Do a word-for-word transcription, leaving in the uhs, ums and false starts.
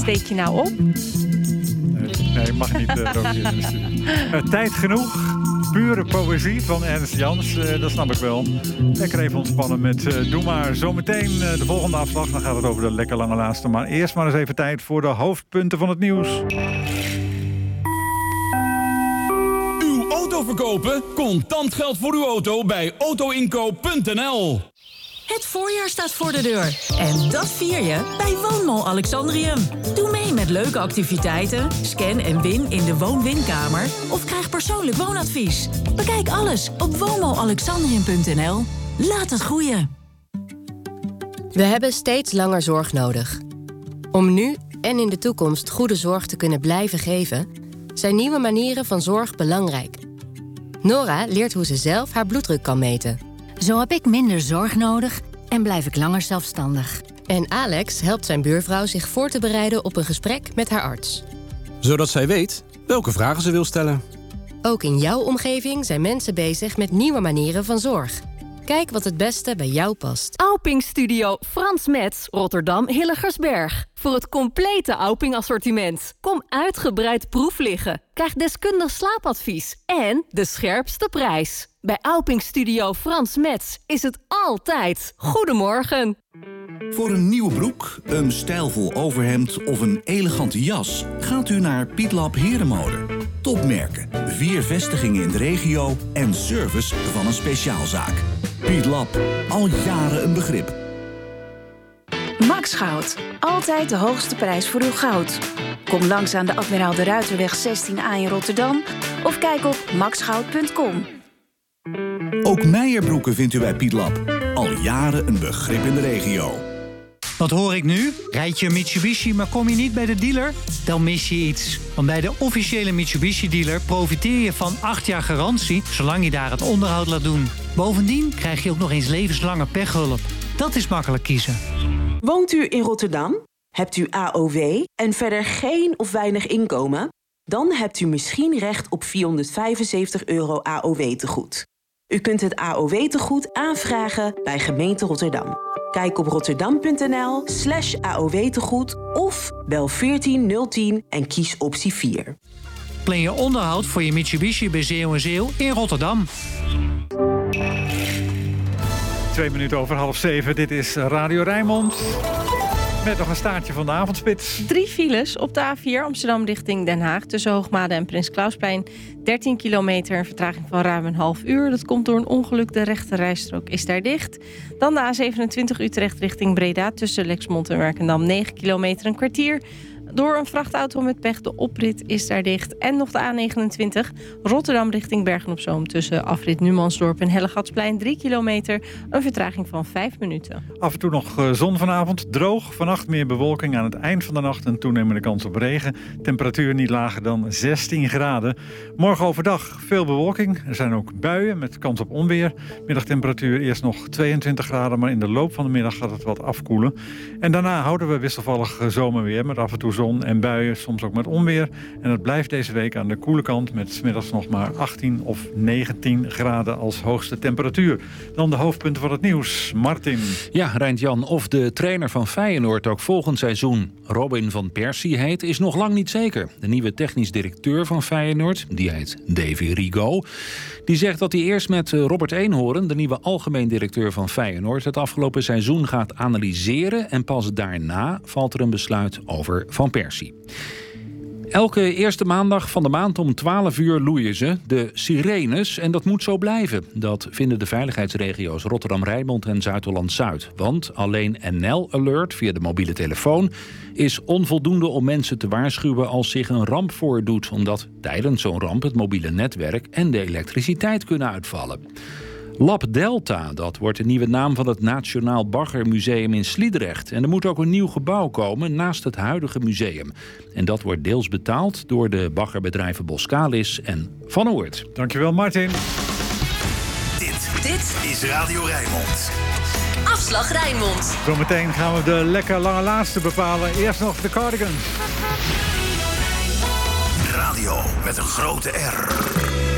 steek je nou op? Nee, nee mag niet uh, roken in de studio. Uh, tijd genoeg. Pure poëzie van Ernst Jans, uh, dat snap ik wel. Lekker even ontspannen met uh, Doe maar. Zometeen uh, de volgende afslag, dan gaat het over de lekker lange laatste. Maar eerst maar eens even tijd voor de hoofdpunten van het nieuws. Uw auto verkopen? Contant geld voor uw auto bij auto inkoop punt n l. Het voorjaar staat voor de deur. En dat vier je bij Woonmall Alexandrium. Doe mee met leuke activiteiten, scan en win in de woon-winkamer of krijg persoonlijk woonadvies. Bekijk alles op woonmall alexandrium punt n l. Laat het groeien. We hebben steeds langer zorg nodig. Om nu en in de toekomst goede zorg te kunnen blijven geven, zijn nieuwe manieren van zorg belangrijk. Nora leert hoe ze zelf haar bloeddruk kan meten. Zo heb ik minder zorg nodig en blijf ik langer zelfstandig. En Alex helpt zijn buurvrouw zich voor te bereiden op een gesprek met haar arts. Zodat zij weet welke vragen ze wil stellen. Ook in jouw omgeving zijn mensen bezig met nieuwe manieren van zorg. Kijk wat het beste bij jou past. Auping Studio Frans Metz, Rotterdam Hilligersberg. Voor het complete Auping assortiment. Kom uitgebreid proef liggen. Krijg deskundig slaapadvies. En de scherpste prijs. Bij Auping Studio Frans Metz is het altijd Goedemorgen. Voor een nieuwe broek, een stijlvol overhemd of een elegante jas gaat u naar Pietlab Herenmode. Topmerken, vier vestigingen in de regio en service van een speciaalzaak. Pietlab, al jaren een begrip. Max Goud. Altijd de hoogste prijs voor uw goud. Kom langs aan de Admiraal de Ruiterweg zestien A in Rotterdam of kijk op max goud punt com. Ook Meijerbroeken vindt u bij Pietlab. Al jaren een begrip in de regio. Wat hoor ik nu? Rijd je een Mitsubishi, maar kom je niet bij de dealer? Dan mis je iets. Want bij de officiële Mitsubishi-dealer profiteer je van acht jaar garantie, zolang je daar het onderhoud laat doen. Bovendien krijg je ook nog eens levenslange pechhulp. Dat is makkelijk kiezen. Woont u in Rotterdam? Hebt u A O W en verder geen of weinig inkomen? Dan hebt u misschien recht op vierhonderdvijfenzeventig euro A O W-tegoed. U kunt het A O W-tegoed aanvragen bij gemeente Rotterdam. Kijk op rotterdam punt n l slash A O W-tegoed of bel veertien nul tien en kies optie vier. Plan je onderhoud voor je Mitsubishi bij Zeeuw en Zeeuw in Rotterdam. Twee minuten over half zeven. Dit is Radio Rijnmond. Met nog een staartje van de avondspits. Drie files op de A vier Amsterdam richting Den Haag. Tussen Hoogmade en Prins Klausplein. dertien kilometer, een vertraging van ruim een half uur. Dat komt door een ongeluk. De rechte rijstrook is daar dicht. Dan de A zevenentwintig Utrecht richting Breda. Tussen Lexmond en Werkendam negen kilometer, een kwartier. Door een vrachtauto met pech, de oprit is daar dicht. En nog de A negenentwintig, Rotterdam richting Bergen-op-Zoom... tussen afrit Numansdorp en Hellegatsplein, drie kilometer... een vertraging van vijf minuten. Af en toe nog zon vanavond, droog. Vannacht meer bewolking, aan het eind van de nacht... een toenemende kans op regen. Temperatuur niet lager dan zestien graden. Morgen overdag veel bewolking. Er zijn ook buien met kans op onweer. Middagtemperatuur eerst nog tweeëntwintig graden... maar in de loop van de middag gaat het wat afkoelen. En daarna houden we wisselvallig zomerweer... met af en toe zon en buien, soms ook met onweer. En het blijft deze week aan de koele kant... met 's middags nog maar achttien of negentien graden als hoogste temperatuur. Dan de hoofdpunten van het nieuws. Martin. Ja, Reint-Jan, of de trainer van Feyenoord ook volgend seizoen Robin van Persie heet, is nog lang niet zeker. De nieuwe technisch directeur van Feyenoord, die heet Davy Rigo, die zegt dat hij eerst met Robert Eenhoorn, de nieuwe algemeen directeur van Feyenoord, het afgelopen seizoen gaat analyseren en pas daarna valt er een besluit over Van Persie. Elke eerste maandag van de maand om twaalf uur loeien ze, de sirenes, en dat moet zo blijven. Dat vinden de veiligheidsregio's Rotterdam-Rijnmond en Zuid-Holland-Zuid. Want alleen N L Alert via de mobiele telefoon is onvoldoende om mensen te waarschuwen als zich een ramp voordoet, omdat tijdens zo'n ramp het mobiele netwerk en de elektriciteit kunnen uitvallen. Lab Delta, dat wordt de nieuwe naam van het Nationaal Baggermuseum in Sliedrecht. En er moet ook een nieuw gebouw komen naast het huidige museum. En dat wordt deels betaald door de baggerbedrijven Boskalis en Van Oort. Dankjewel, Martin. Dit, dit is Radio Rijnmond. Afslag Rijnmond. Zometeen gaan we de lekker lange laatste bepalen. Eerst nog de Cardigans. Radio met een grote R.